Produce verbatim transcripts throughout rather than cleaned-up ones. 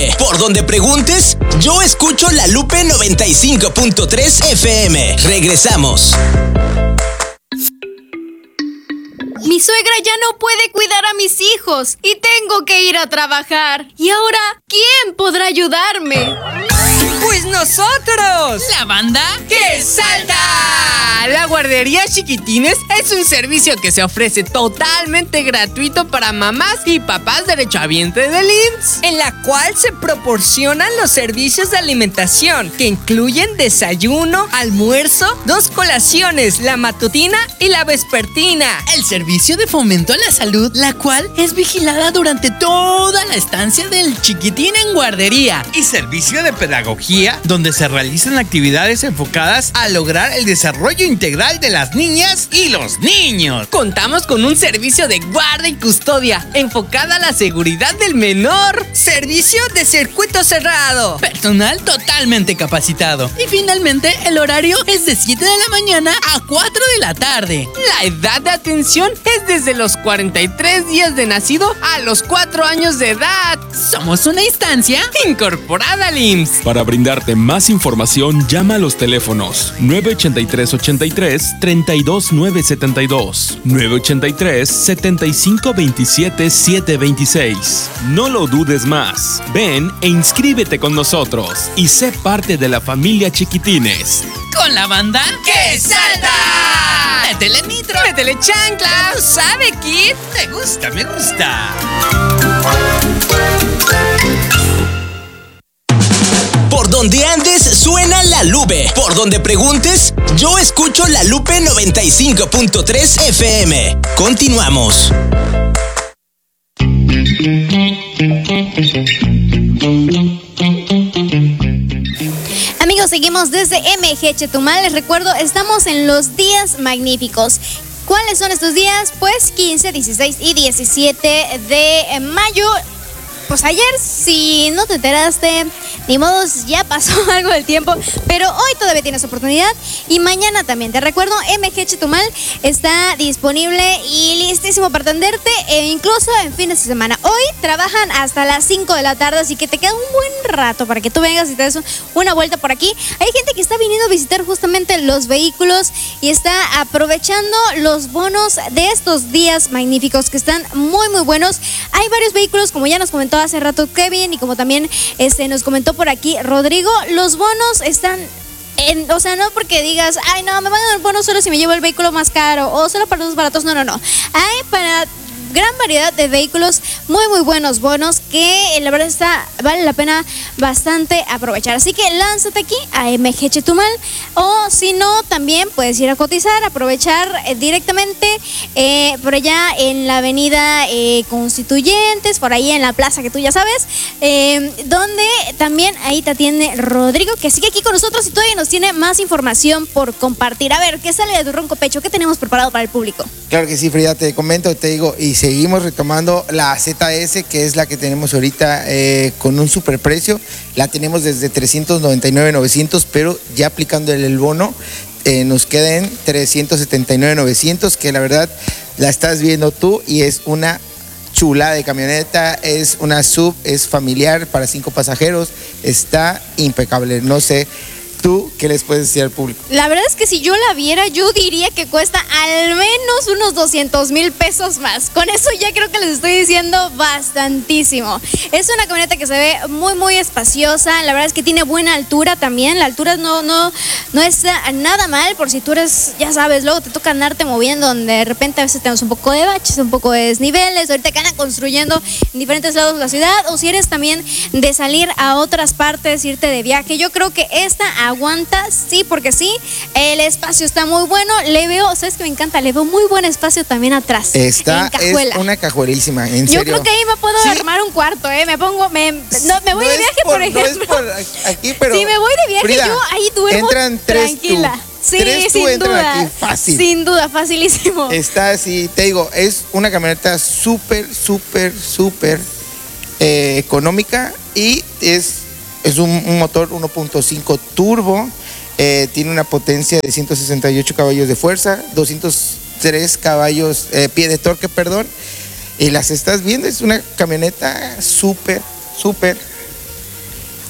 Por donde preguntes, yo escucho La Lupe noventa y cinco punto tres F M. Regresamos. Mi suegra ya no puede cuidar a mis hijos y tengo que ir a trabajar. ¿Y ahora quién podrá ayudarme? ¡Pues nosotros! ¿La banda que salta! La guardería Chiquitines es un servicio que se ofrece totalmente gratuito para mamás y papás derechohabientes del I M S S, en la cual se proporcionan los servicios de alimentación que incluyen desayuno, almuerzo, dos colaciones, la matutina y la vespertina. El servicio de fomento a la salud, la cual es vigilada durante toda la estancia del chiquitín en guardería. Y servicio de pedagogía, donde se realizan actividades enfocadas a lograr el desarrollo integral de las niñas y los niños. Contamos con un servicio de guarda y custodia enfocada a la seguridad del menor. Servicio de circuito cerrado. Personal totalmente capacitado. Y finalmente el horario es de siete de la mañana a cuatro de la tarde. La edad de atención es desde los cuarenta y tres días de nacido a los cuatro años de edad. Somos una instancia incorporada al I M S S. Para brindarte más información, llama a los teléfonos nueve ochenta y tres ochenta y tres, treinta y dos nueve setenta y dos, nueve ochenta y tres setenta y cinco veintisiete setecientos veintiséis. No lo dudes más. Ven e inscríbete con nosotros y sé parte de la familia Chiquitines. Con la banda que salta. Métele nitro, métele chancla. ¿Sabe, Kid? Me gusta, me gusta. Por donde andes suena La Lupe. Por donde preguntes, yo escucho La Lupe noventa y cinco punto tres F M. Continuamos. Amigos, seguimos desde M G Chetumal. Les recuerdo, estamos en los días magníficos. ¿Cuáles son estos días? Pues quince, dieciséis y diecisiete de mayo. Pues ayer, si no te enteraste, ni modos, ya pasó algo del tiempo, pero hoy todavía tienes oportunidad y mañana también. Te recuerdo, M G Chetumal está disponible y listísimo para atenderte, e incluso en fines de semana. Hoy trabajan hasta las cinco de la tarde, así que te queda un buen rato para que tú vengas y te des una vuelta por aquí. Hay gente que está viniendo a visitar justamente los vehículos y está aprovechando los bonos de estos días magníficos que están muy muy buenos. Hay varios vehículos, como ya nos comentó hace rato Kevin y como también este, nos comentó por aquí Rodrigo, los bonos están en, o sea, no porque digas, ay no, me van a dar bonos solo si me llevo el vehículo más caro o solo para los baratos, no, no, no. Hay para gran variedad de vehículos, muy muy buenos bonos que la verdad está, vale la pena bastante aprovechar. Así que lánzate aquí a M G Chetumal, o si no, también puedes ir a cotizar, aprovechar eh, directamente eh, por allá en la avenida eh, Constituyentes, por ahí en la plaza que tú ya sabes, eh, donde también ahí te atiende Rodrigo, que sigue aquí con nosotros y todavía nos tiene más información por compartir. A ver, ¿qué sale de tu ronco pecho? ¿Qué tenemos preparado para el público? Claro que sí, Frida, te comento, te digo, y seguimos retomando la Z S, que es la que tenemos ahorita eh, con un superprecio. La tenemos desde trescientos noventa y nueve mil novecientos, pero ya aplicando el, el bono eh, nos queda en trescientos setenta y nueve mil novecientos, que la verdad la estás viendo tú y es una chulada de camioneta, es una sub, es familiar para cinco pasajeros, está impecable. No sé, ¿tú qué les puedes decir al público? La verdad es que si yo la viera, yo diría que cuesta al menos unos doscientos mil pesos más. Con eso ya creo que les estoy diciendo bastantísimo. Es una camioneta que se ve muy, muy espaciosa. La verdad es que tiene buena altura también. La altura no, no, no es nada mal, por si tú eres, ya sabes, luego te toca andarte moviendo, donde de repente a veces tenemos un poco de baches, un poco de desniveles. Ahorita que andan construyendo en diferentes lados de la ciudad, o si eres también de salir a otras partes, irte de viaje. Yo creo que esta aguanta, sí, porque sí, el espacio está muy bueno, le veo, ¿sabes qué me encanta? Le veo muy buen espacio también atrás. Está, en cajuela. Es una cajuelísima, en Yo serio. creo que ahí me puedo ¿Sí? armar un cuarto, ¿eh? Me pongo, me, no, me voy no de viaje, por, por ejemplo. No es por aquí, pero... Si me voy de viaje, Frida, yo ahí duermo entran tres tranquila. Tú. Sí, tres sin tú duda. Aquí, fácil. Sin duda, facilísimo. Está así, te digo, es una camioneta súper, súper, súper eh, económica y es, es un, un motor uno punto cinco turbo. Eh, tiene una potencia de ciento sesenta y ocho caballos de fuerza, doscientos tres caballos, eh, pie de torque, perdón. Y las estás viendo, es una camioneta súper, súper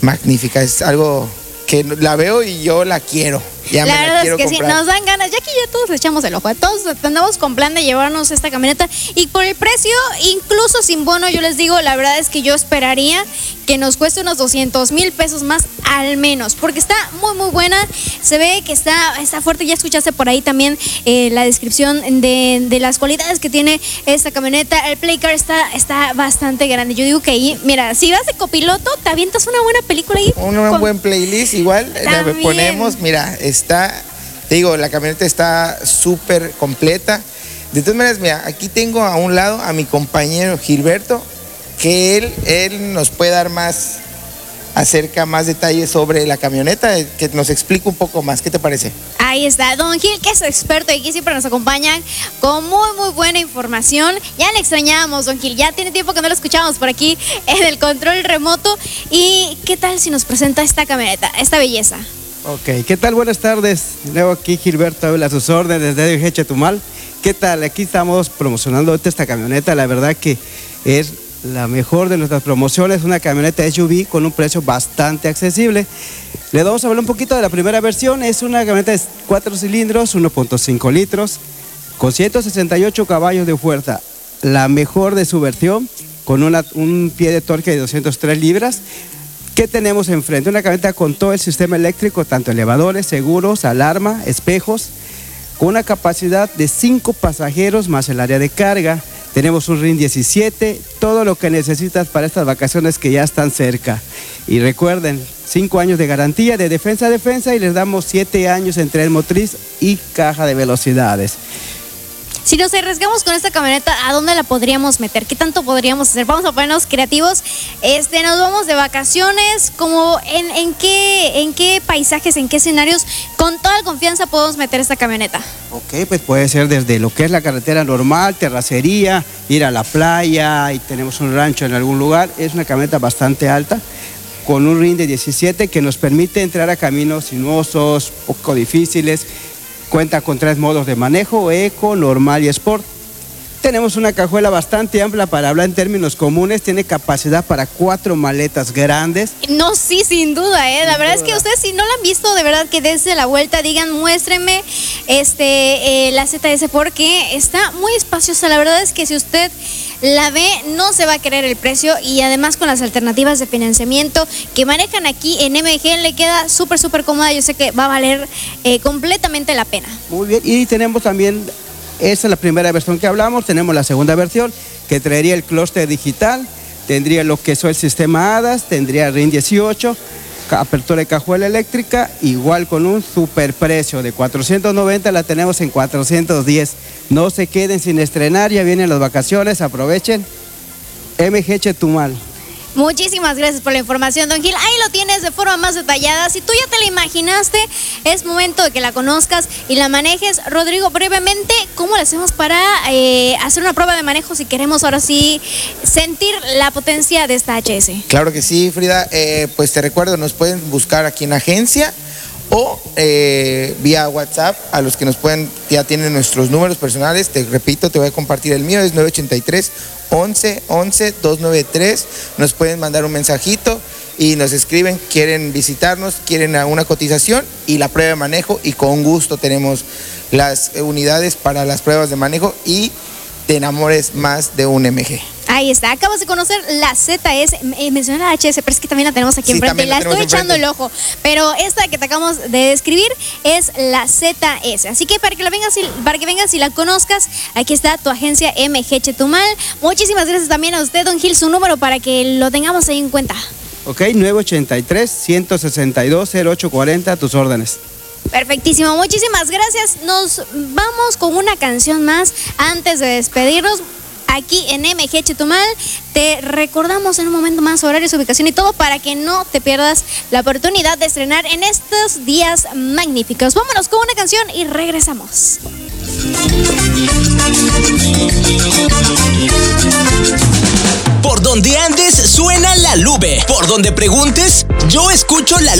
magnífica, es algo que la veo y yo la quiero. Ya la me verdad la quiero es que comprar. sí, nos dan ganas. Ya que ya todos le echamos el ojo. A todos andamos con plan de llevarnos esta camioneta. Y por el precio, incluso sin bono, yo les digo, la verdad es que yo esperaría que nos cueste unos doscientos mil pesos más al menos. Porque está muy, muy buena. Se ve que está, está fuerte. Ya escuchaste por ahí también eh, la descripción de, de las cualidades que tiene esta camioneta. El Playcar está, está bastante grande. Yo digo que ahí, mira, si vas de copiloto, te avientas una buena película ahí. Un con... buen playlist, igual. La También. ponemos, mira, está, te digo, la camioneta está súper completa. De todas maneras, mira, aquí tengo a un lado a mi compañero Gilberto, que él, él nos puede dar más acerca, más detalles sobre la camioneta, que nos explique un poco más. ¿Qué te parece? Ahí está, Don Gil, que es experto y aquí siempre nos acompañan con muy, muy buena información. Ya le extrañábamos, Don Gil, ya tiene tiempo que no lo escuchamos por aquí en el control remoto. ¿Y qué tal si nos presenta esta camioneta, esta belleza? Ok, ¿qué tal? Buenas tardes. Luego aquí Gilberto habla a sus órdenes desde M G Chetumal. ¿Qué tal? Aquí estamos promocionando esta camioneta. La verdad que es la mejor de nuestras promociones, una camioneta S U V con un precio bastante accesible. Le vamos a hablar un poquito de la primera versión. Es una camioneta de cuatro cilindros, uno punto cinco litros, con ciento sesenta y ocho caballos de fuerza. La mejor de su versión, con una, un pie de torque de doscientas tres libras. ¿Qué tenemos enfrente? Una camioneta con todo el sistema eléctrico, tanto elevadores, seguros, alarma, espejos, con una capacidad de cinco pasajeros más el área de carga. Tenemos un RIN diecisiete, todo lo que necesitas para estas vacaciones que ya están cerca. Y recuerden, cinco años de garantía de defensa a defensa y les damos siete años entre el motriz y caja de velocidades. Si nos arriesgamos con esta camioneta, ¿a dónde la podríamos meter? ¿Qué tanto podríamos hacer? Vamos a ponernos creativos. Este, nos vamos de vacaciones, como en, en qué, en qué paisajes, en qué escenarios, con toda confianza podemos meter esta camioneta. Ok, pues puede ser desde lo que es la carretera normal, terracería, ir a la playa y tenemos un rancho en algún lugar. Es una camioneta bastante alta, con un RIN de diecisiete que nos permite entrar a caminos sinuosos, poco difíciles. Cuenta con tres modos de manejo, eco, normal y sport. Tenemos una cajuela bastante amplia para hablar en términos comunes. Tiene capacidad para cuatro maletas grandes. No, sí, sin duda, ¿eh? La verdad es que ustedes si no la han visto, de verdad que desde la vuelta digan, muéstrenme este, eh, la Z S porque está muy espaciosa. La verdad es que si usted la ve, no se va a querer el precio y además con las alternativas de financiamiento que manejan aquí en M G le queda súper, súper cómoda. Yo sé que va a valer eh, completamente la pena. Muy bien, y tenemos también, esa es la primera versión que hablamos, tenemos la segunda versión que traería el clúster digital, tendría lo que es el sistema A D A S, tendría RIN dieciocho, apertura de cajuela eléctrica, igual con un super precio de cuatrocientos noventa, la tenemos en cuatrocientos diez. No se queden sin estrenar, ya vienen las vacaciones, aprovechen. M G Chetumal. Muchísimas gracias por la información, Don Gil. Ahí lo tienes de forma más detallada. Si tú ya te la imaginaste, es momento de que la conozcas y la manejes. Rodrigo, brevemente, ¿cómo le hacemos para eh, hacer una prueba de manejo si queremos ahora sí sentir la potencia de esta H S? Claro que sí, Frida. Eh, pues te recuerdo, nos pueden buscar aquí en agencia o eh, vía WhatsApp, a los que nos pueden, ya tienen nuestros números personales. Te repito, te voy a compartir el mío, es nueve ochenta y tres, once, once, doscientos noventa y tres. Nos pueden mandar un mensajito y nos escriben, quieren visitarnos, quieren una cotización y la prueba de manejo, y con gusto tenemos las unidades para las pruebas de manejo y te enamores más de un M G. Ahí está, acabas de conocer la Z S, eh, mencioné la H S, pero es que también la tenemos aquí Sí, enfrente y también la la estoy tenemos echando enfrente. el ojo, pero esta que te acabamos de describir es la Z S, así que para que la vengas y, para que vengas y la conozcas, aquí está tu agencia M G Chetumal. Muchísimas gracias también a usted, Don Gil, su número para que lo tengamos ahí en cuenta. Ok, nueve ochenta y tres, ciento sesenta y dos, cero ocho cuarenta, tus órdenes. Perfectísimo, muchísimas gracias. Nos vamos con una canción más antes de despedirnos. Aquí en M G Chetumal te recordamos en un momento más horarios, ubicación y todo para que no te pierdas la oportunidad de estrenar en estos días magníficos. Vámonos con una canción y regresamos. Por donde andes suena la Lube. Por donde preguntes, yo escucho la Lube.